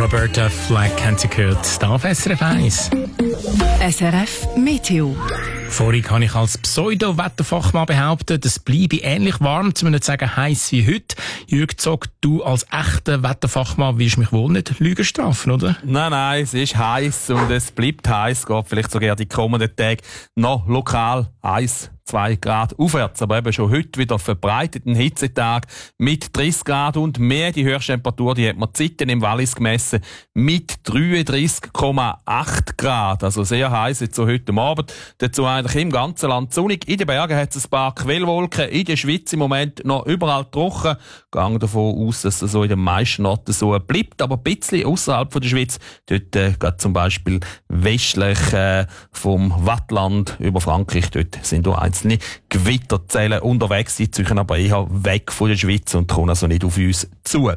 Roberta Flack haben Sie gehört. Da auf SRF 1. SRF Meteo. Vorhin habe ich als Pseudo-Wetterfachmann behauptet, es bleibe ähnlich warm, um nicht zu sagen heiß wie heute. Jürg Zog, du als echter Wetterfachmann willst mich wohl nicht Lügen strafen, oder? Nein, es ist heiß und es bleibt heiß. Geht vielleicht sogar die kommenden Tage noch lokal 1-2 Grad aufwärts. Aber eben schon heute wieder verbreiteten Hitzetag mit 30 Grad und mehr. Die höchste Temperatur, die hat man Zeiten im Wallis gemessen mit 33,8 Grad. Also sehr heiß jetzt so heute Abend. Dazu eigentlich im ganzen Land sonnig. In den Bergen hat es ein paar Quellwolken. In der Schweiz im Moment noch überall trocken. Ich gehe davon aus, dass das so in den meisten Orten so bleibt. Aber ein bisschen außerhalb der Schweiz, dort geht zum Beispiel westlich vom Wattland über Frankreich, dort sind auch einzelne Gewitterzellen unterwegs. Die ziehen aber eher weg von der Schweiz und kommen also nicht auf uns zu.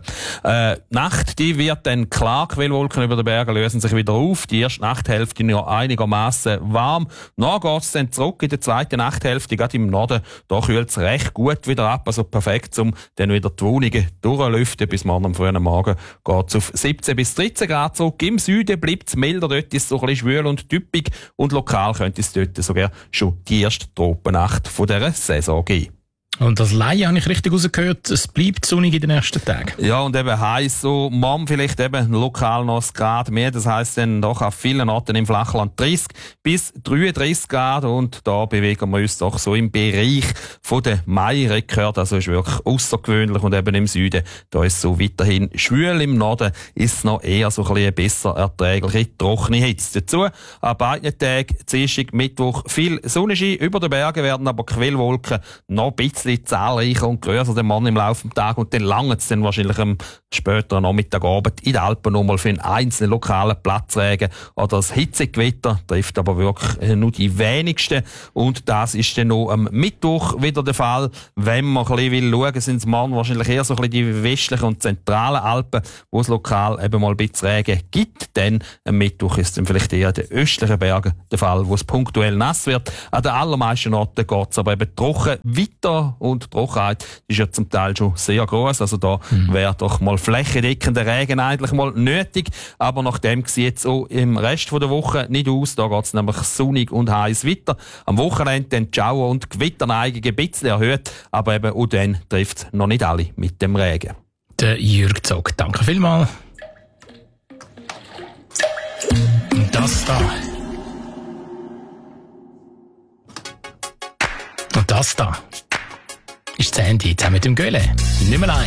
Nacht, die wird dann klar. Quellwolken über den Bergen lösen sich wieder auf. Die erste Nachthälfte noch einigermaßen warm. Dann geht es dann zurück in der zweiten Nachthälfte, gerade im Norden. Da kühlt es recht gut wieder ab. Also perfekt, um dann wieder die Wohnungen durchlüften. Bis morgen am frühen Morgen geht es auf 17 bis 13 Grad zurück. Im Süden bleibt es milder. Dort ist es so ein bisschen schwül und typisch. Und lokal könnte es dort sogar schon die erste Tropennacht von dieser Saison geben. Und das Laie habe ich richtig rausgehört, es bleibt sonnig in den nächsten Tagen. Ja, und eben heiß, so morgen vielleicht eben lokal noch ein Grad mehr. Das heisst dann doch auf vielen Orten im Flachland 30 bis 33 Grad. Und da bewegen wir uns doch so im Bereich von der Mai-Rekord. Also ist wirklich außergewöhnlich. Und eben im Süden, da ist es so weiterhin schwül. Im Norden ist es noch eher so ein bisschen besser erträgliche, trockene Hitze. Dazu an beiden Tagen, Dienstag, Mittwoch, viel Sonnenschein. Über den Bergen werden aber Quellwolken noch ein bisschen zahlreicher und grösser den Mann im Laufe des Tages und dann langt es dann wahrscheinlich am späteren Nachmittagabend in den Alpen nochmal für einen einzelnen lokalen Platzregen oder das Hitzegewitter, trifft aber wirklich nur die wenigsten und das ist dann noch am Mittwoch wieder der Fall. Wenn man ein bisschen schauen will, sind es morgen wahrscheinlich eher so ein bisschen die westlichen und zentralen Alpen, wo es lokal eben mal ein bisschen Regen gibt, denn am Mittwoch ist es dann vielleicht eher in den östlichen Bergen der Fall, wo es punktuell nass wird. An den allermeisten Orten geht es aber eben trocken weiter. Und die Trockenheit ist ja zum Teil schon sehr gross. Also da wäre doch mal flächendeckender Regen eigentlich mal nötig. Aber nachdem sieht es auch im Rest der Woche nicht aus. Da geht es nämlich sonnig und heiß weiter. Am Wochenende dann die Schauer- und Gewitterneigung ein bisschen erhöht. Aber eben auch dann trifft es noch nicht alle mit dem Regen. Der Jürg Zog, danke vielmals. Und das da. Und das da ist das Handy zusammen mit dem Göhle. Nummer 1.